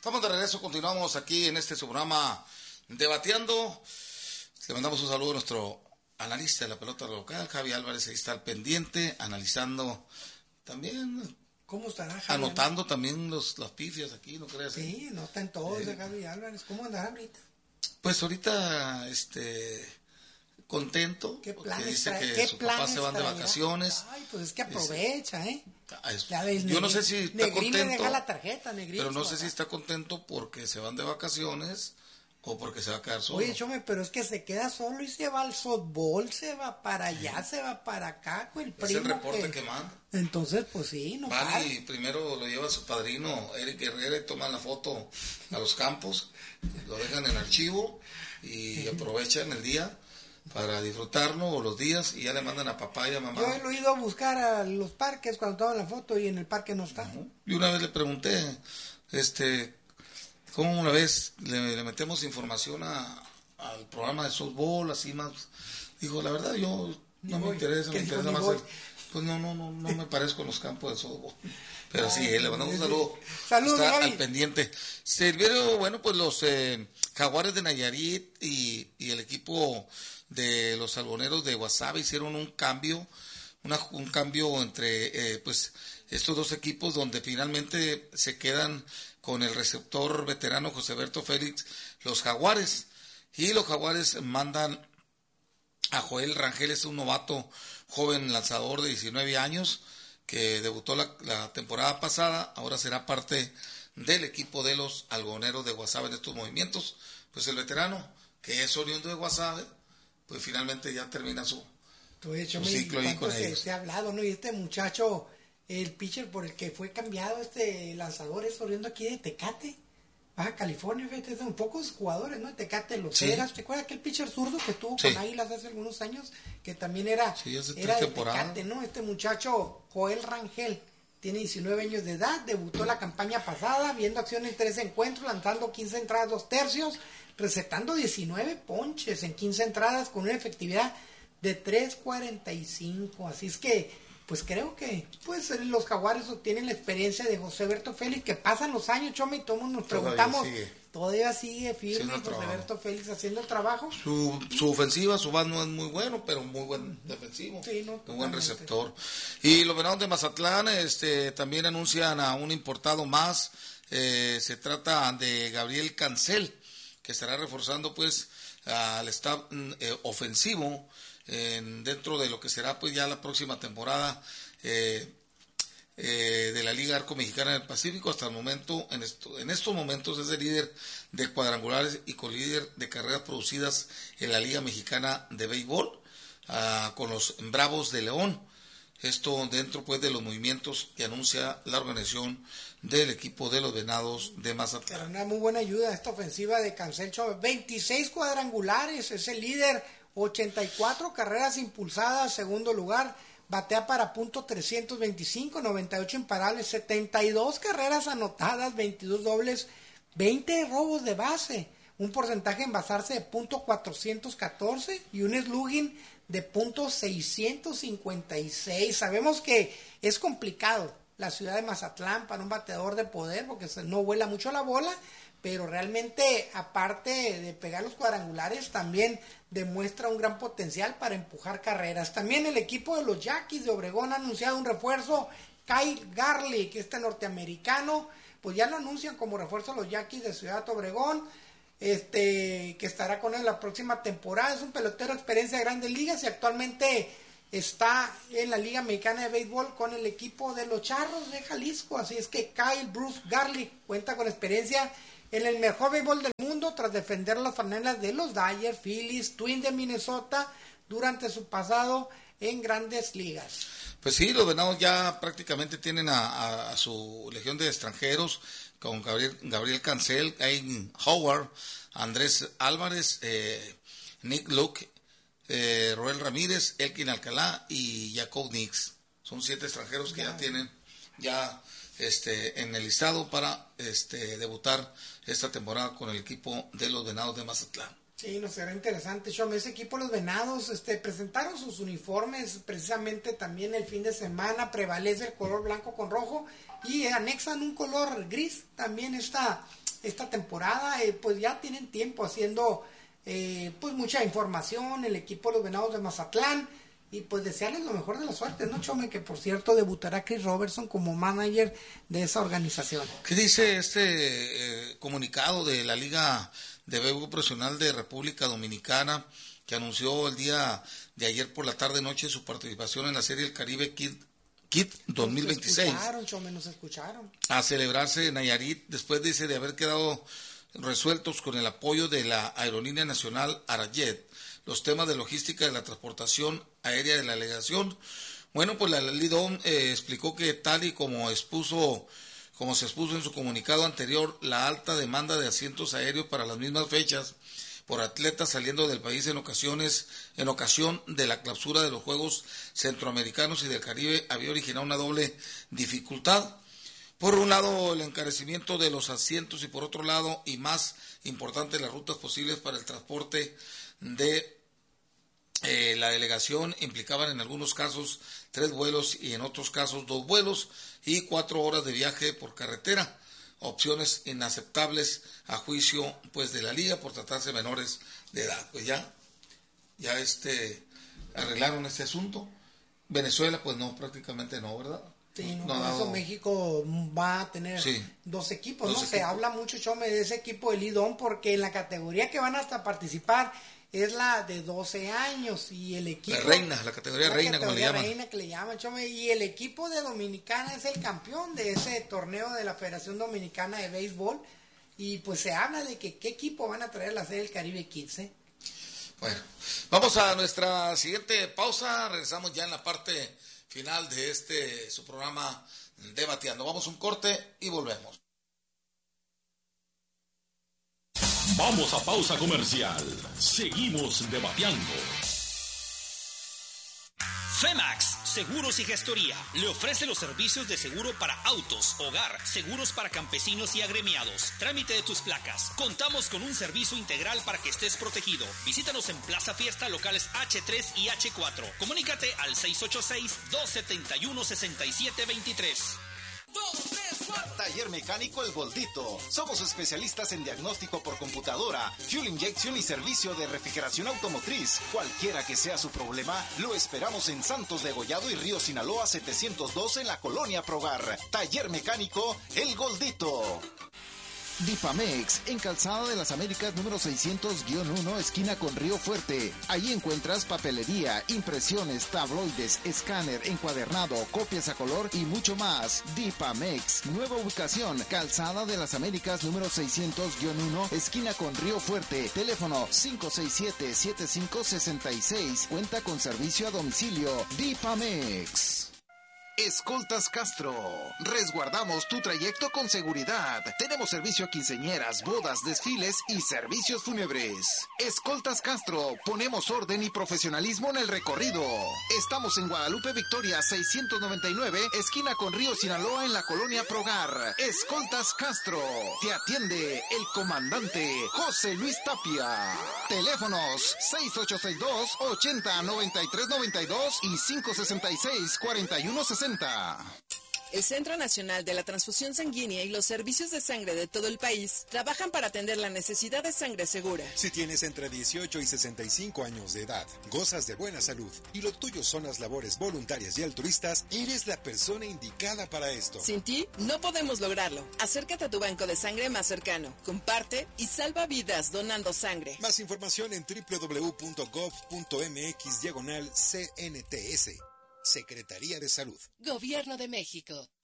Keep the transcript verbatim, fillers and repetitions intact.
Estamos de regreso, continuamos aquí en este su programa Debateando. Le mandamos un saludo a nuestro analista de la pelota local, Javi Álvarez, ahí está al pendiente, analizando también. ¿Cómo estará Javi? Anotando también los, las pifias aquí, ¿no crees? Sí, notan todos eh, de Javi Álvarez. ¿Cómo andará ahorita? Pues ahorita, este... contento, ¿Qué porque dice trae? que sus papás se van traerá? de vacaciones. Ay, pues es que aprovecha, ¿eh? Es, ya ves, yo no sé si está Negrín contento, le deja la tarjeta, Negrín, pero no papá. sé si está contento porque se van de vacaciones o porque se va a quedar solo. Oye, Chome, pero es que se queda solo y se va al softball, se va para allá, sí. se va para acá con el primo. Es el reporte que, que manda. Entonces, pues sí, no Van para. y primero lo lleva su padrino, Eric Herrera, y toman la foto a los campos, lo dejan en archivo y aprovechan el día para disfrutarlo o los días y ya le mandan a papá y a mamá. Yo he ido a buscar a los parques cuando toman la foto y en el parque no está. Uh-huh. Y una vez le pregunté, este, ¿cómo una vez le, le metemos información a, al programa de softball, así más? Dijo, la verdad, yo no me interesa, me interesa más el, pues no, no, no, no me parezco en los campos de softball. Pero Ay, sí, eh, le mandamos un saludo. Saludos, está Gaby. Al pendiente. Sirvieron, bueno, pues los eh, Jaguares de Nayarit y, y el equipo de los Algoneros de Guasave hicieron un cambio, una, un cambio entre eh, pues estos dos equipos donde finalmente se quedan con el receptor veterano José Berto Félix, los Jaguares, y los Jaguares mandan a Joel Rangel, es un novato joven lanzador de diecinueve años que debutó la, la temporada pasada, ahora será parte del equipo de los Algoneros de Guasave en estos movimientos. Pues el veterano, que es oriundo de Guasave, pues finalmente ya termina su, hecho, su ciclo ahí con se, ellos. Se ha hablado, ¿no? Y este muchacho, el pitcher por el que fue cambiado, este lanzador, es oriundo aquí de Tecate, Baja California, fíjate, son pocos jugadores, ¿no? Tecate, los sí. Eras, ¿te acuerdas aquel pitcher zurdo que tuvo sí. con Águilas hace algunos años? Que también era, sí, era de Tecate, ¿no? Este muchacho, Joel Rangel, tiene diecinueve años de edad, debutó la campaña pasada, viendo acción en tres encuentros, lanzando quince entradas, dos tercios, recetando diecinueve ponches en quince entradas con una efectividad de tres cuarenta y cinco. Así es que, pues creo que pues los Jaguares tienen la experiencia de José Berto Félix, que pasan los años, Chome, y todos nos preguntamos, todavía sigue, todavía sigue firme José trabajo. Berto Félix haciendo el trabajo. Su, su ofensiva, su bat no es muy bueno, pero muy buen defensivo, sí, no, un buen receptor. Y los Venados de Mazatlán este, también anuncian a un importado más, eh, se trata de Gabriel Cancel, que estará reforzando pues al staff eh, ofensivo en, dentro de lo que será pues ya la próxima temporada eh, eh, de la Liga Arco Mexicana del Pacífico. Hasta el momento, en, esto, en estos momentos es el líder de cuadrangulares y colíder de carreras producidas en la Liga Mexicana de Béisbol, uh, con los Bravos de León. Esto dentro pues de los movimientos que anuncia la organización del equipo de los Venados de Mazatlán. Pero una muy buena ayuda esta ofensiva de Cancel, veintiséis cuadrangulares, es el líder, ochenta y cuatro carreras impulsadas, segundo lugar, batea para punto trescientos veinticinco, noventa y ocho imparables, setenta y dos carreras anotadas, veintidós dobles, veinte robos de base, un porcentaje en basarse de punto cuatrocientos catorce y un slugging de punto seiscientos cincuenta y seis. Sabemos que es complicado la ciudad de Mazatlán para un bateador de poder porque no vuela mucho la bola, pero realmente aparte de pegar los cuadrangulares también demuestra un gran potencial para empujar carreras. También el equipo de los Yaquis de Obregón ha anunciado un refuerzo, Kyle Garlick, este norteamericano, pues ya lo anuncian como refuerzo a los Yaquis de Ciudad Obregón, este que estará con él la próxima temporada. Es un pelotero de experiencia de Grandes Ligas y actualmente está en la Liga Mexicana de Béisbol con el equipo de los Charros de Jalisco. Así es que Kyle Bruce Garlick cuenta con experiencia en el mejor béisbol del mundo tras defender las franelas de los Dodgers, Phillies, Twins de Minnesota durante su pasado en Grandes Ligas. Pues sí, los Venados ya prácticamente tienen a, a, a su legión de extranjeros con Gabriel, Gabriel Cancel, Aiden Howard, Andrés Álvarez, eh, Nick Luke, eh, Roel Ramírez, Elkin Alcalá y Jacob Nix. Son siete extranjeros que ya, ya tienen ya este en el listado para este debutar esta temporada con el equipo de los Venados de Mazatlán. Sí, nos será interesante, Shom. Ese equipo, los Venados, este, presentaron sus uniformes precisamente también el fin de semana. Prevalece el color blanco con rojo y anexan un color gris. También esta esta temporada, eh, pues ya tienen tiempo haciendo eh, pues mucha información, el equipo de los Venados de Mazatlán, y pues desearles lo mejor de la suerte, ¿no, Chome? Que por cierto debutará Chris Robertson como manager de esa organización. ¿Qué dice este eh, comunicado de la Liga de Béisbol Profesional de República Dominicana, que anunció el día de ayer por la tarde-noche su participación en la Serie del Caribe Kid, Kid dos mil veintiséis? Nos escucharon, Chome, nos escucharon. A celebrarse en Nayarit, después dice de haber quedado resueltos con el apoyo de la Aerolínea Nacional Arayet los temas de logística de la transportación aérea de la delegación. Bueno, pues la Lidom eh, explicó que tal y como expuso, como se expuso en su comunicado anterior, la alta demanda de asientos aéreos para las mismas fechas por atletas saliendo del país en ocasiones, en ocasión de la clausura de los Juegos Centroamericanos y del Caribe había originado una doble dificultad. Por un lado, el encarecimiento de los asientos y por otro lado, y más importante, las rutas posibles para el transporte de eh, la delegación implicaban en algunos casos tres vuelos y en otros casos dos vuelos y cuatro horas de viaje por carretera, opciones inaceptables a juicio pues de la liga por tratarse de menores de edad. Pues ya, ya este arreglaron este asunto. Venezuela pues no, prácticamente no, ¿verdad? Sí, no, no por dado... eso México va a tener sí, dos equipos, dos ¿no? equipos. Se habla mucho, Chome, de ese equipo de Lidón, porque en la categoría que van hasta participar es la de doce años y el equipo... La reina, la categoría la reina, categoría como le llaman. reina que le llaman, Chome, y el equipo de Dominicana es el campeón de ese torneo de la Federación Dominicana de Béisbol, y pues se habla de que qué equipo van a traer a la Serie del Caribe Kids, ¿eh? Bueno, vamos a nuestra siguiente pausa, regresamos ya en la parte final de este su programa Debateando. Vamos a un corte y volvemos. Vamos a pausa comercial. Seguimos debateando. Femax Seguros y Gestoría le ofrece los servicios de seguro para autos, hogar, seguros para campesinos y agremiados, trámite de tus placas. Contamos con un servicio integral para que estés protegido. Visítanos en Plaza Fiesta, locales hache tres y hache cuatro. Comunícate al seis ocho seis, dos siete uno, seis siete dos tres. Taller Mecánico El Goldito. Somos especialistas en diagnóstico por computadora, fuel inyección y servicio de refrigeración automotriz. Cualquiera que sea su problema, lo esperamos en Santos de Gollado y Río Sinaloa setecientos dos en la Colonia Progar. Taller Mecánico El Goldito. Dipamex, en Calzada de las Américas número seiscientos uno, esquina con Río Fuerte. Ahí encuentras papelería, impresiones, tabloides, escáner, encuadernado, copias a color y mucho más. Dipamex, nueva ubicación, Calzada de las Américas número seiscientos uno, esquina con Río Fuerte. Teléfono cinco seis siete, siete cinco seis seis. Cuenta con servicio a domicilio. Dipamex. Escoltas Castro. Resguardamos tu trayecto con seguridad. Tenemos servicio a quinceañeras, bodas, desfiles y servicios fúnebres. Escoltas Castro. Ponemos orden y profesionalismo en el recorrido. Estamos en Guadalupe Victoria seiscientos noventa y nueve, esquina con Río Sinaloa en la Colonia Progar. Escoltas Castro. Te atiende el comandante José Luis Tapia. Teléfonos seis ocho seis dos, ochenta, noventa y tres noventa y dos y cinco sesenta y seis, cuarenta y uno sesenta. El Centro Nacional de la Transfusión Sanguínea y los servicios de sangre de todo el país trabajan para atender la necesidad de sangre segura. Si tienes entre dieciocho y sesenta y cinco años de edad, gozas de buena salud y lo tuyo son las labores voluntarias y altruistas, eres la persona indicada para esto. Sin ti, no podemos lograrlo. Acércate a tu banco de sangre más cercano, comparte y salva vidas donando sangre. Más información en doble u doble u doble u punto gov punto eme equis diagonal C N T S. Secretaría de Salud. Gobierno de México.